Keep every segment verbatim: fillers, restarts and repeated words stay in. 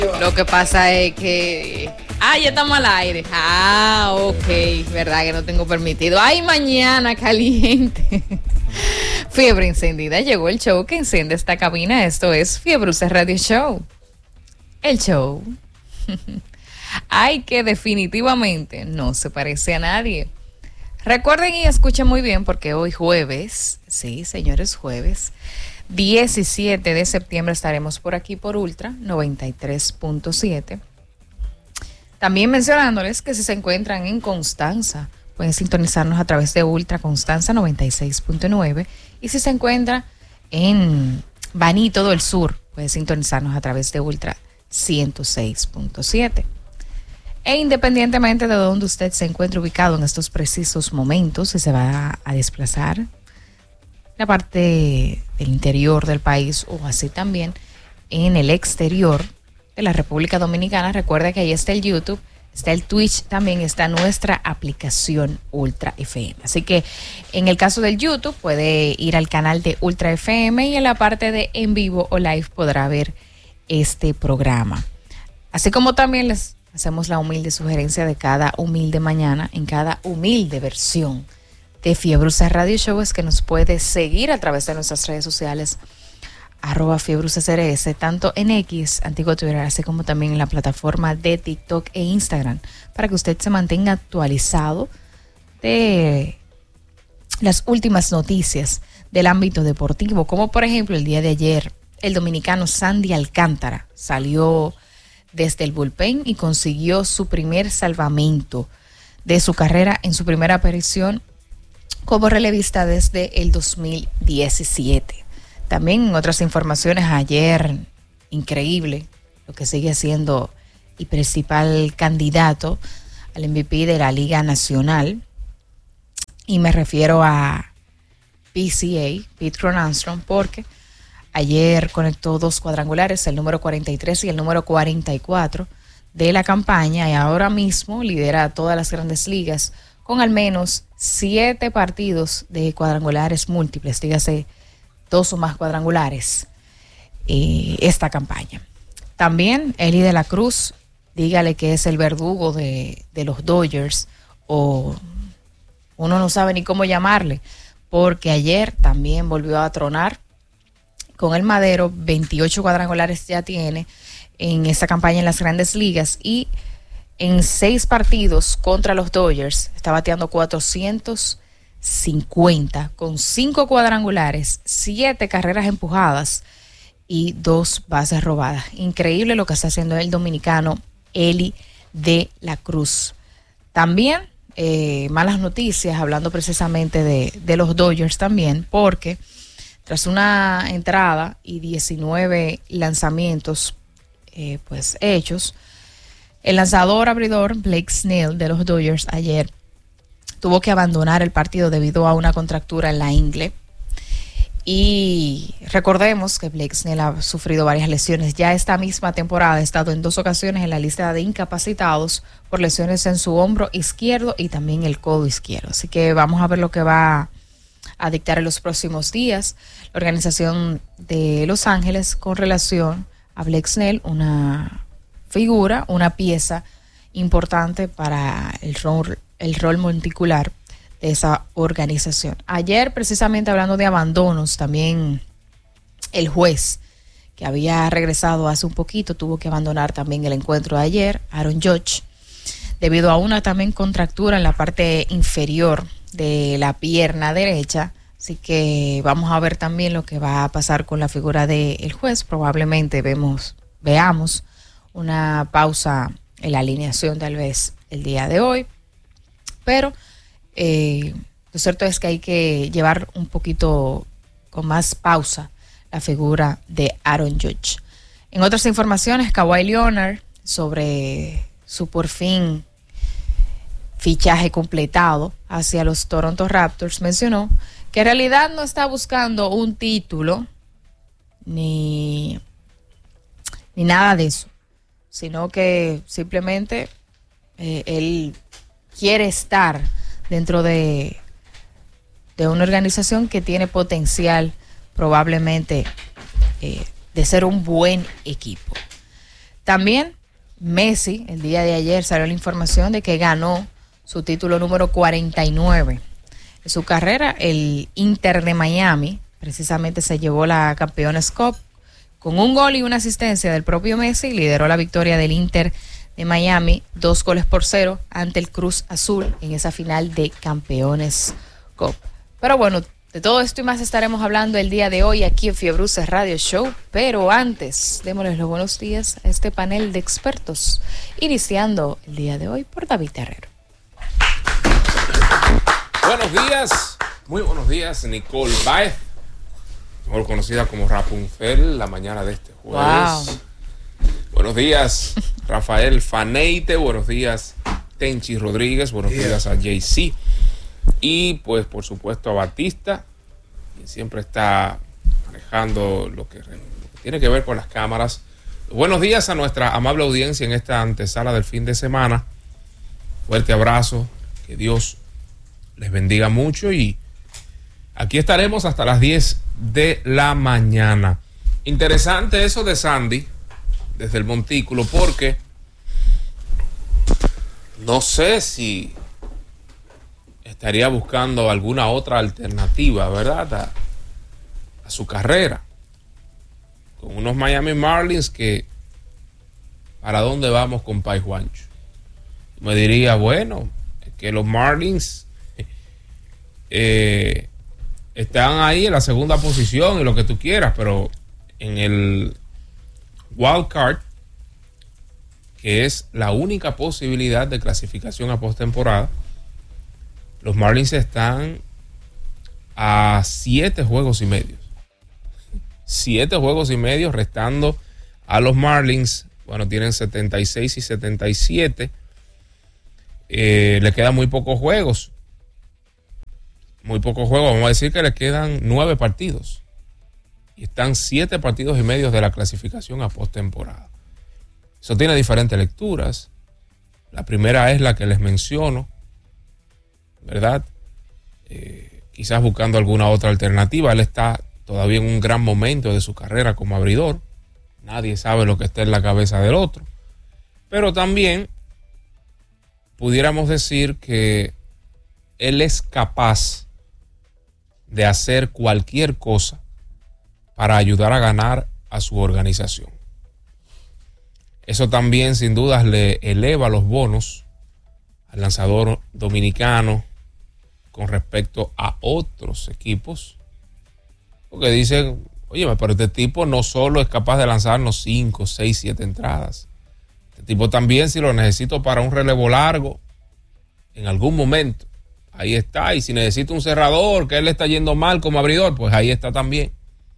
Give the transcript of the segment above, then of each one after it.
Lo que pasa es que... Ah, ya estamos al aire. Ah, ok. Verdad que no tengo permitido. Ay, mañana caliente. Fiebre encendida. Llegó el show que enciende esta cabina. Esto es Fiebruce Radio Show. El show. Ay, que definitivamente no se parece a nadie. Recuerden y escuchen muy bien porque hoy jueves, sí, señores, jueves, diecisiete de septiembre estaremos por aquí por Ultra noventa y tres punto siete. También mencionándoles que si se encuentran en Constanza, pueden sintonizarnos a través de Ultra Constanza noventa y seis punto nueve. Y si se encuentra en Baní, todo el sur, pueden sintonizarnos a través de Ultra ciento seis punto siete. E independientemente de donde usted se encuentre ubicado en estos precisos momentos, si se va a desplazar la parte del interior del país o así también en el exterior de la República Dominicana, recuerda que ahí está el YouTube, está el Twitch, también está nuestra aplicación Ultra F M. Así que en el caso del YouTube puede ir al canal de Ultra F M y en la parte de en vivo o live podrá ver este programa. Así como también les hacemos la humilde sugerencia de cada humilde mañana en cada humilde versión de Fiebruce Radio Show, es que nos puede seguir a través de nuestras redes sociales arroba Fiebruce C R S, tanto en X, antiguo Twitter, así como también en la plataforma de TikTok e Instagram, para que usted se mantenga actualizado de las últimas noticias del ámbito deportivo, como por ejemplo el día de ayer el dominicano Sandy Alcántara salió desde el bullpen y consiguió su primer salvamento de su carrera en su primera aparición como relevista desde el dos mil diecisiete. También en otras informaciones, ayer, increíble, lo que sigue siendo el principal candidato al M V P de la Liga Nacional, y me refiero a P C A, Pete Cronin, porque ayer conectó dos cuadrangulares, el número cuarenta y tres y el número cuarenta y cuatro de la campaña, y ahora mismo lidera todas las grandes ligas con al menos siete partidos de cuadrangulares múltiples, dígase dos o más cuadrangulares, eh, esta campaña. También Eli de la Cruz, dígale que es el verdugo de, de los Dodgers, o uno no sabe ni cómo llamarle, porque ayer también volvió a tronar con el madero, veintiocho cuadrangulares ya tiene en esta campaña en las grandes ligas, y en seis partidos contra los Dodgers está bateando cuatrocientos cincuenta con cinco cuadrangulares, siete carreras empujadas y dos bases robadas. Increíble lo que está haciendo el dominicano Eli de la Cruz. También eh, malas noticias, hablando precisamente de, de los Dodgers también, porque tras una entrada y diecinueve lanzamientos eh, pues hechos, el lanzador abridor Blake Snell de los Dodgers ayer tuvo que abandonar el partido debido a una contractura en la ingle. Y recordemos que Blake Snell ha sufrido varias lesiones. Ya esta misma temporada ha estado en dos ocasiones en la lista de incapacitados por lesiones en su hombro izquierdo y también el codo izquierdo. Así que vamos a ver lo que va a dictar en los próximos días la organización de Los Ángeles con relación a Blake Snell, una figura, una pieza importante para el rol, el rol monticular de esa organización. Ayer, precisamente hablando de abandonos, también el juez que había regresado hace un poquito tuvo que abandonar también el encuentro de ayer, Aaron Judge, debido a una también contractura en la parte inferior de la pierna derecha. Así que vamos a ver también lo que va a pasar con la figura del juez. Probablemente vemos, veamos una pausa en la alineación tal vez el día de hoy, pero eh, lo cierto es que hay que llevar un poquito con más pausa la figura de Aaron Judge. En otras informaciones, Kawhi Leonard, sobre su por fin fichaje completado hacia los Toronto Raptors, mencionó que en realidad no está buscando un título ni, ni nada de eso, sino que simplemente eh, él quiere estar dentro de, de una organización que tiene potencial probablemente eh, de ser un buen equipo. También Messi, el día de ayer salió la información de que ganó su título número cuarenta y nueve de su carrera. El Inter de Miami precisamente se llevó la Campeones Cup con un gol y una asistencia del propio Messi. Lideró la victoria del Inter de Miami, dos goles por cero ante el Cruz Azul en esa final de Campeones Cup. Pero bueno, de todo esto y más estaremos hablando el día de hoy aquí en Fiebruces Radio Show. Pero antes, démosles los buenos días a este panel de expertos, iniciando el día de hoy por David Terrero. Buenos días, muy buenos días, Nicole Baez, mejor conocida como Rapunzel, la mañana de este jueves. Wow. Buenos días, Rafael Faneite, buenos días, Tenchi Rodríguez, buenos yeah. días a Jay-Z. Y pues por supuesto a Batista, quien siempre está manejando lo que, lo que tiene que ver con las cámaras. Buenos días a nuestra amable audiencia en esta antesala del fin de semana. Fuerte abrazo, que Dios les bendiga mucho y aquí estaremos hasta las diez de la mañana. Interesante eso de Sandy desde el montículo, porque no sé si estaría buscando alguna otra alternativa, ¿verdad? A, a su carrera. Con unos Miami Marlins que, ¿para dónde vamos con Pai Juancho? Me diría, bueno, es que los Marlins eh, están ahí en la segunda posición y lo que tú quieras, pero en el wild card, que es la única posibilidad de clasificación a postemporada, los Marlins están a siete juegos y medio. Siete juegos y medio, restando a los Marlins. Bueno, tienen setenta y seis y setenta y siete. Eh, le quedan muy pocos juegos. Muy pocos juegos. Vamos a decir que le quedan nueve partidos. Y están siete partidos y medio de la clasificación a postemporada. Eso tiene diferentes lecturas. La primera es la que les menciono, ¿verdad? Eh, quizás buscando alguna otra alternativa. Él está todavía en un gran momento de su carrera como abridor. Nadie sabe lo que está en la cabeza del otro. Pero también pudiéramos decir que él es capaz de hacer cualquier cosa para ayudar a ganar a su organización. Eso también sin dudas le eleva los bonos al lanzador dominicano con respecto a otros equipos, porque dicen, oye, pero este tipo no solo es capaz de lanzarnos cinco, seis, siete entradas. Este tipo también, si lo necesito para un relevo largo, en algún momento, ahí está. Y si necesito un cerrador, que él le está yendo mal como abridor, pues ahí está también.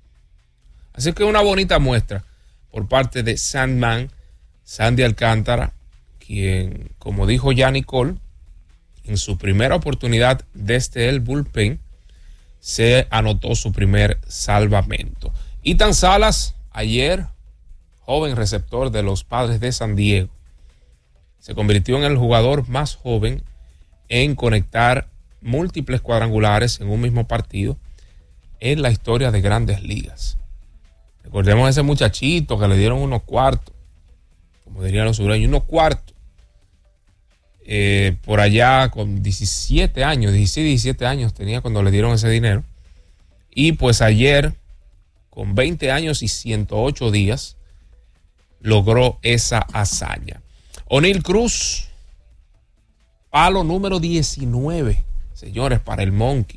Así que una bonita muestra por parte de Sandman, Sandy Alcántara, quien, como dijo ya Nicole, en su primera oportunidad desde el bullpen, se anotó su primer salvamento. Ethan Salas, ayer, joven receptor de los Padres de San Diego, se convirtió en el jugador más joven en conectar múltiples cuadrangulares en un mismo partido en la historia de Grandes Ligas. Recordemos a ese muchachito que le dieron unos cuartos, como dirían los sureños, unos cuartos, eh, por allá con diecisiete años, diecisiete, diecisiete años tenía cuando le dieron ese dinero. Y pues ayer, con veinte años y ciento ocho días, logró esa hazaña. O'Neill Cruz, palo número diecinueve, señores, para el Monkey.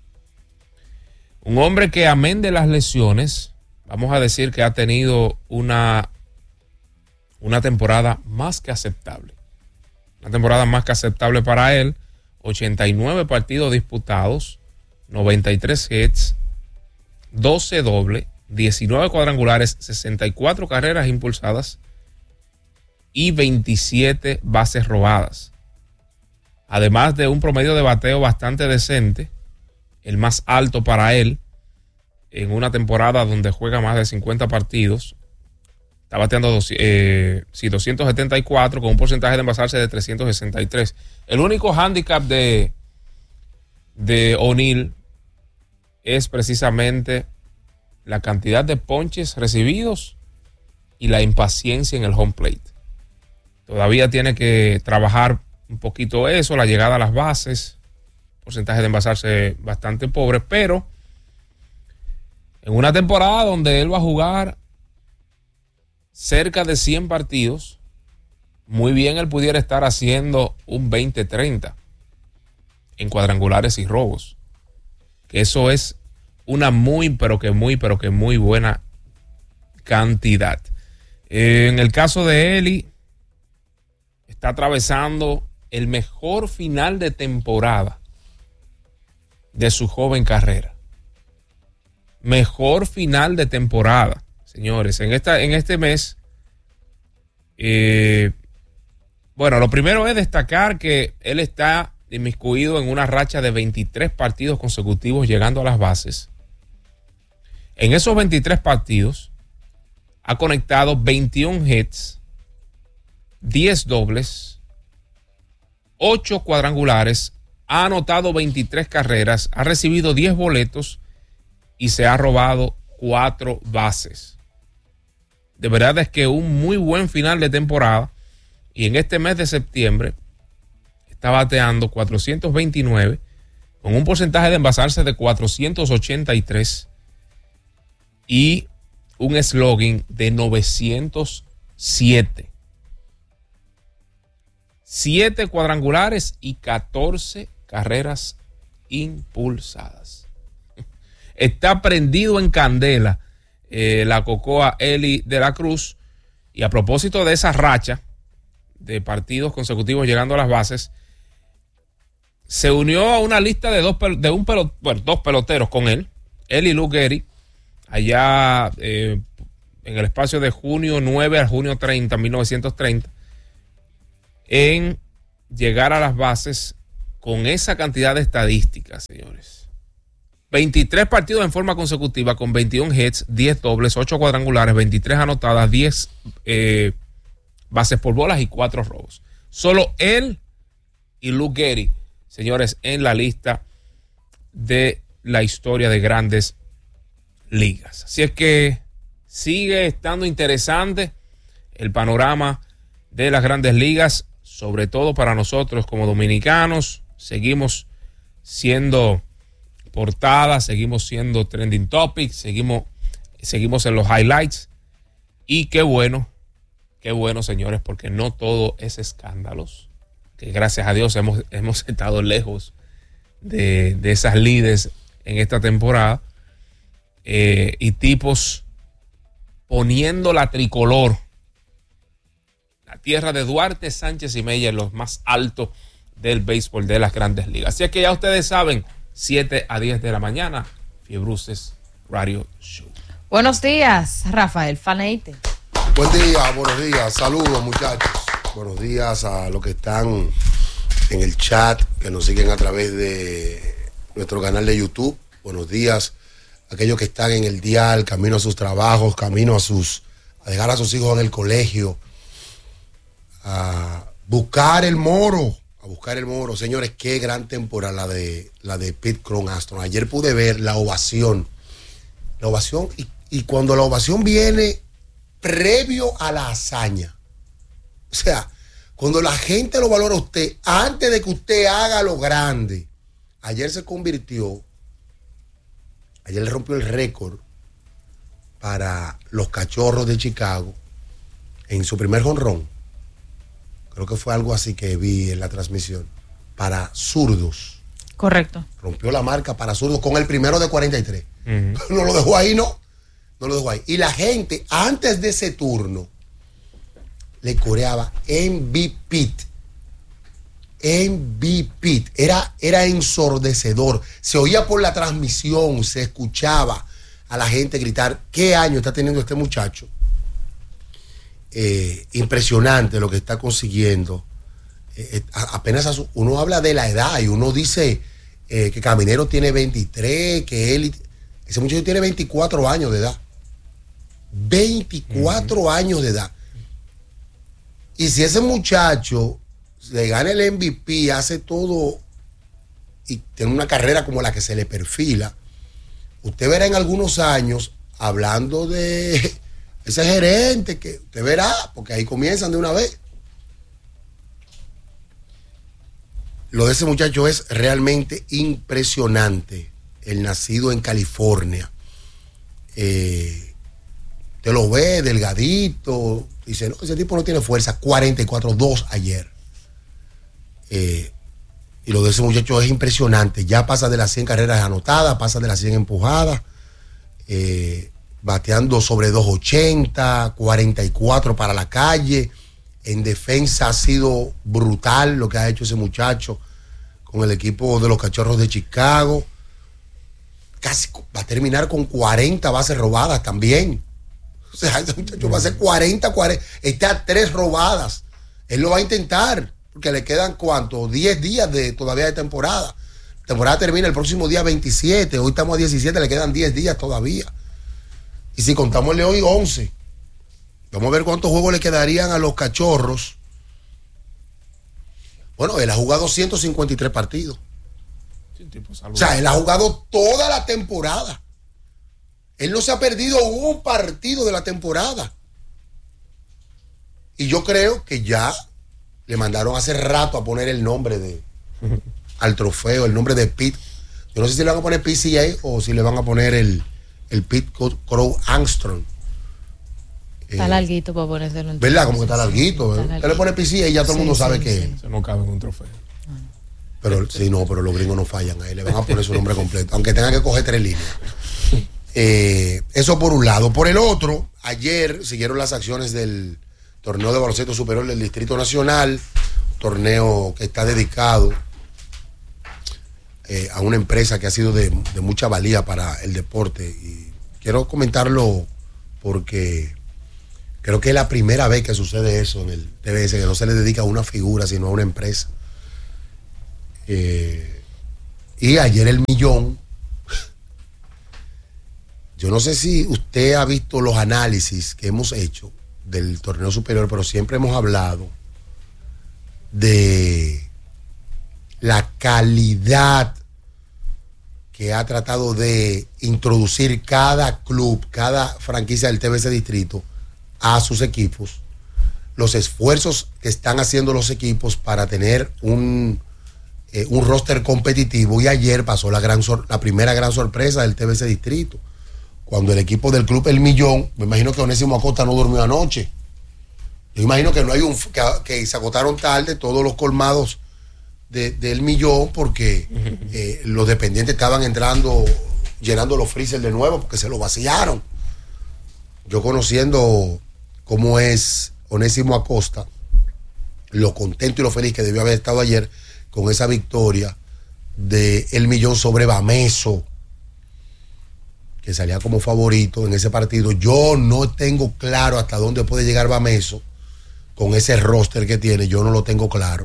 Un hombre que, amén de las lesiones, vamos a decir que ha tenido una, una temporada más que aceptable. Una temporada más que aceptable para él. ochenta y nueve partidos disputados, noventa y tres hits, doce dobles, diecinueve cuadrangulares, sesenta y cuatro carreras impulsadas y veintisiete bases robadas. Además de un promedio de bateo bastante decente, el más alto para él en una temporada donde juega más de cincuenta partidos. Está bateando dos, eh, sí, doscientos setenta y cuatro con un porcentaje de envasarse de trescientos sesenta y tres. El único handicap de, de O'Neill es precisamente la cantidad de ponches recibidos y la impaciencia en el home plate. Todavía tiene que trabajar un poquito eso, la llegada a las bases, porcentaje de envasarse bastante pobre, pero en una temporada donde él va a jugar cerca de cien partidos, muy bien él pudiera estar haciendo un veinte treinta en cuadrangulares y robos. Que eso es una muy, pero que muy, pero que muy buena cantidad. Eh, en el caso de Eli, está atravesando el mejor final de temporada de su joven carrera. Mejor final de temporada, señores. En, esta, en este mes, eh, bueno, lo primero es destacar que él está inmiscuido en una racha de veintitrés partidos consecutivos llegando a las bases. En esos veintitrés partidos ha conectado veintiún hits, diez dobles, ocho cuadrangulares, ha anotado veintitrés carreras, ha recibido diez boletos y se ha robado cuatro bases. De verdad es que un muy buen final de temporada, y en este mes de septiembre está bateando cuatrocientos veintinueve con un porcentaje de envasarse de cuatrocientos ochenta y tres y un slugging de novecientos siete. siete cuadrangulares y catorce carreras impulsadas. Está prendido en candela eh, la cocoa Eli de la Cruz. Y a propósito de esa racha de partidos consecutivos llegando a las bases, se unió a una lista de dos, de un pelot, bueno, dos peloteros con él, él y Lou Gehrig, allá eh, en el espacio de junio nueve al junio treinta, mil novecientos treinta, en llegar a las bases con esa cantidad de estadísticas, señores. veintitrés partidos en forma consecutiva con veintiún hits, diez dobles, ocho cuadrangulares, veintitrés anotadas, diez eh, bases por bolas y cuatro robos. Solo él y Lou Gehrig, señores, en la lista de la historia de Grandes Ligas. Así es que sigue estando interesante el panorama de las Grandes Ligas, sobre todo para nosotros como dominicanos. Seguimos siendo portada, seguimos siendo trending topics, seguimos, seguimos en los highlights. Y qué bueno, qué bueno, señores, porque no todo es escándalos. Que gracias a Dios hemos, hemos estado lejos de, de esas lides en esta temporada. Eh, y tipos poniendo la tricolor, la tierra de Duarte, Sánchez y Mella, en los más altos del béisbol de las Grandes Ligas. Así es que ya ustedes saben, siete a diez de la mañana, Fiebruces Radio Show. Buenos días, Rafael Faneite. Buen día, buenos días, saludos muchachos. Buenos días a los que están en el chat, que nos siguen a través de nuestro canal de YouTube. Buenos días a aquellos que están en el dial, camino a sus trabajos, camino a sus a dejar a sus hijos en el colegio, a buscar el moro, a buscar el moro. Señores, qué gran temporada la de la de Pete Crow Astros. Ayer pude ver la ovación, la ovación y, y cuando la ovación viene previo a la hazaña, o sea, cuando la gente lo valora a usted antes de que usted haga lo grande. Ayer se convirtió, ayer le rompió el récord para los Cachorros de Chicago en su primer jonrón. Creo que fue algo así que vi en la transmisión. Para zurdos. Correcto. Rompió la marca para zurdos con el primero de cuarenta y tres. Uh-huh. No lo dejó ahí, no. No lo dejó ahí. Y la gente, antes de ese turno, le coreaba M V P. M V P. Era, era ensordecedor. Se oía por la transmisión, se escuchaba a la gente gritar. ¿Qué año está teniendo este muchacho? Eh, impresionante lo que está consiguiendo. Eh, apenas a su, uno habla de la edad y uno dice eh, que Caminero tiene veintitrés, que él, ese muchacho tiene veinticuatro años de edad. veinticuatro uh-huh. años de edad. Y si ese muchacho le gana el M V P, hace todo y tiene una carrera como la que se le perfila, usted verá en algunos años hablando de ese gerente que usted verá, porque ahí comienzan de una vez. Lo de ese muchacho es realmente impresionante. El nacido en California. Eh, te lo ve delgadito. Dice, no, ese tipo no tiene fuerza. cuarenta y cuatro dos ayer. Eh, y lo de ese muchacho es impresionante. Ya pasa de las cien carreras anotadas, pasa de las cien empujadas. Eh, bateando sobre dos ochenta, cuarenta y cuatro para la calle. En defensa ha sido brutal lo que ha hecho ese muchacho con el equipo de los Cachorros de Chicago. Casi va a terminar con cuarenta bases robadas también. O sea, ese muchacho va a hacer cuarenta, cuarenta. Está a tres robadas. Él lo va a intentar, porque le quedan ¿cuánto? diez días de, todavía de temporada. La temporada termina el próximo día veintisiete. Hoy estamos a diecisiete, le quedan diez días todavía. Y si contamos hoy once. Vamos a ver cuántos juegos le quedarían a los Cachorros. Bueno, él ha jugado ciento cincuenta y tres partidos. Sí, tipo o sea, él ha jugado toda la temporada. Él no se ha perdido un partido de la temporada. Y yo creo que ya le mandaron hace rato a poner el nombre de al trofeo, el nombre de Pete. Yo no sé si le van a poner P C A o si le van a poner el, el Pete Crow Armstrong. Está larguito para ponérselo en ¿verdad? Como que está larguito. Usted le pone P C A y ya todo el sí, mundo sabe sí, que sí. Eso no cabe en un trofeo. Pero sí, no, pero los gringos no fallan. Ahí le van a poner su nombre completo, aunque tenga que coger tres líneas. Eh, eso por un lado. Por el otro, ayer siguieron las acciones del torneo de baloncesto superior del Distrito Nacional, torneo que está dedicado eh, a una empresa que ha sido de, de mucha valía para el deporte. Y quiero comentarlo porque creo que es la primera vez que sucede eso en el T B S, que no se le dedica a una figura, sino a una empresa. Eh, y ayer el millón. Yo no sé si usted ha visto los análisis que hemos hecho del torneo superior, pero siempre hemos hablado de la calidad que ha tratado de introducir cada club, cada franquicia del T B S Distrito a sus equipos, los esfuerzos que están haciendo los equipos para tener un, eh, un roster competitivo. Y ayer pasó la, gran sor- la primera gran sorpresa del T B S Distrito, cuando el equipo del club El Millón, me imagino que Onésimo Acosta no durmió anoche. Yo imagino que no hay un que, que se agotaron tarde todos los colmados de, del Millón, porque eh, los dependientes estaban entrando, llenando los freezers de nuevo, porque se lo vaciaron. Yo conociendo cómo es Onésimo Acosta, lo contento y lo feliz que debió haber estado ayer con esa victoria de El Millón sobre Bameso, que salía como favorito en ese partido. Yo no tengo claro hasta dónde puede llegar Bameso con ese roster que tiene. Yo no lo tengo claro.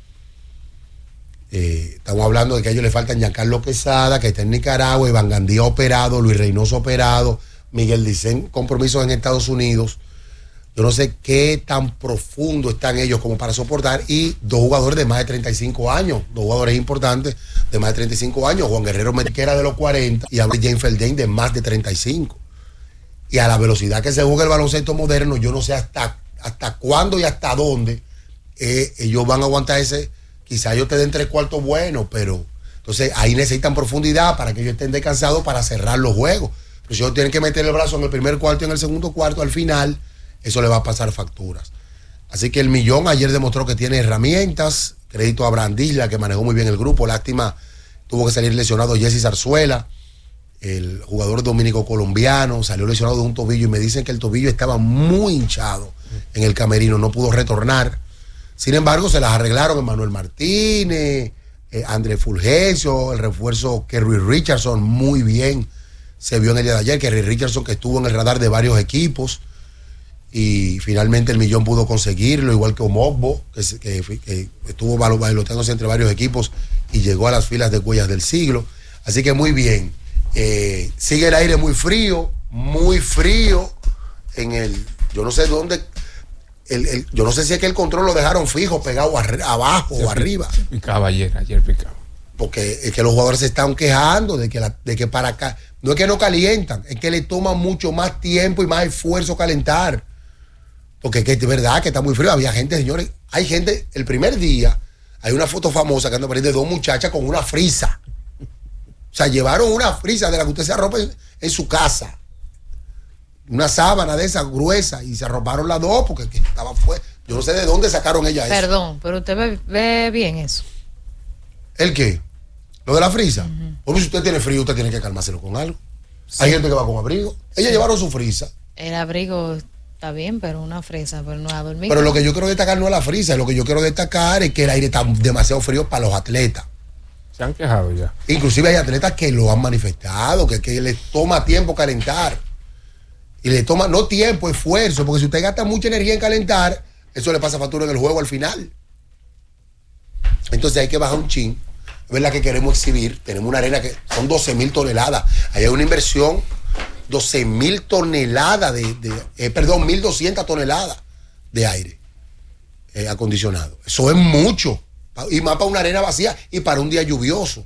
Eh, estamos hablando de que a ellos le faltan Giancarlo Quesada, que está en Nicaragua, Iván Gandía operado, Luis Reynoso operado, Miguel Dicen compromisos en Estados Unidos. Yo no sé qué tan profundo están ellos como para soportar. Y dos jugadores de más de treinta y cinco años, dos jugadores importantes de más de treinta y cinco años, Juan Guerrero Mezquera de los cuarenta y James Felden de más de treinta y cinco. Y a la velocidad que se juega el baloncesto moderno, yo no sé hasta, hasta cuándo y hasta dónde eh, ellos van a aguantar ese. Quizá ellos te den tres cuartos buenos, pero entonces ahí necesitan profundidad para que ellos estén descansados para cerrar los juegos. Pero si ellos tienen que meter el brazo en el primer cuarto y en el segundo cuarto, al final eso le va a pasar facturas. Así que el Millón ayer demostró que tiene herramientas. Crédito a Brandisla, que manejó muy bien el grupo. Lástima, tuvo que salir lesionado Jesse Zarzuela, el jugador dominico colombiano, salió lesionado de un tobillo y me dicen que el tobillo estaba muy hinchado en el camerino, no pudo retornar. Sin embargo, se las arreglaron Emmanuel Martínez, eh, André Fulgencio, el refuerzo Kerry Richardson, muy bien. Se vio en el día de ayer Kerry Richardson, que estuvo en el radar de varios equipos. Y finalmente el Millón pudo conseguirlo, igual que Omogbo, que, que, que estuvo bailoteándose entre varios equipos y llegó a las filas de Huellas del Siglo. Así que muy bien. Eh, sigue el aire muy frío, muy frío en el, yo no sé dónde, el, el, yo no sé si es que el control lo dejaron fijo, pegado ar, abajo sí, o arriba. Picaba ayer, ayer picaba. porque es que los jugadores se están quejando de que, la, de que para acá, no es que no calientan, es que le toma mucho más tiempo y más esfuerzo calentar. Porque es que es verdad que está muy frío. Había gente, señores, hay gente, el primer día, hay una foto famosa que anda por ahí de dos muchachas con una frisa. O sea, llevaron una frisa de la que usted se arropa en, en su casa. Una sábana de esa gruesa y se arroparon las dos porque estaba fuera. Yo no sé de dónde sacaron ellas eso. Perdón, pero usted ve, ve bien eso. ¿El qué? ¿Lo de la frisa? Uh-huh. Porque si usted tiene frío, usted tiene que calmárselo con algo. Sí. Hay gente que va con abrigo. Ellas sí. llevaron su frisa. El abrigo está bien, pero una fresa, pero no a dormir. Pero lo que yo quiero destacar no es la frisa, lo que yo quiero destacar es que el aire está demasiado frío para los atletas. Se han quejado ya. Inclusive hay atletas que lo han manifestado, que, que les toma tiempo calentar. Y le toma, no tiempo, esfuerzo, porque si usted gasta mucha energía en calentar, eso le pasa factura en el juego al final. Entonces hay que bajar un chin. Es verdad que queremos exhibir, tenemos una arena que son doce mil toneladas. Ahí hay una inversión, doce mil toneladas de, de eh, perdón, mil doscientas toneladas de aire eh, acondicionado. Eso es mucho. Y más para una arena vacía y para un día lluvioso.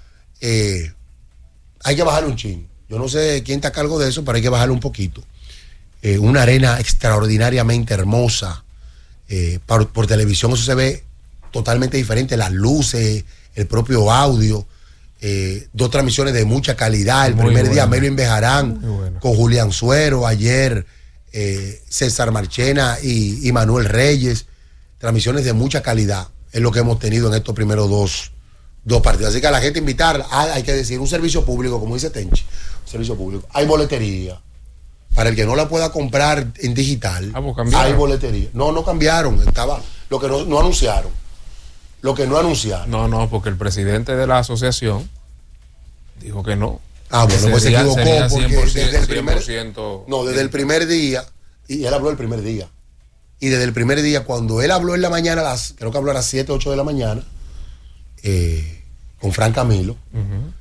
Eh, hay que bajarle un chin. Yo no sé quién está a cargo de eso, pero hay que bajarle un poquito. Eh, una arena extraordinariamente hermosa. Eh, por, por televisión eso se ve totalmente diferente. Las luces, el propio audio. Eh, dos transmisiones de mucha calidad. El Muy primer bueno. día Melvin Bejarán bueno. con Julián Suero. Ayer eh, César Marchena y, y Manuel Reyes. Transmisiones de mucha calidad. Es lo que hemos tenido en estos primeros dos, dos partidos. Así que a la gente invitarla, ah, hay que decir, un servicio público, como dice Tenchi, un servicio público. Hay boletería. Para el que no la pueda comprar en digital, ah, pues hay boletería. No, no cambiaron. Estaba lo que no, no anunciaron. Lo que no anunciaron. No, no, porque el presidente de la asociación dijo que no. Ah, bueno, que pues sería, se equivocó porque desde el primer, cien por ciento no, desde el primer día, y él habló el primer día. Y desde el primer día, cuando él habló en la mañana, las, creo que habló a las siete, ocho de la mañana, eh, con Fran Camilo, uh-huh.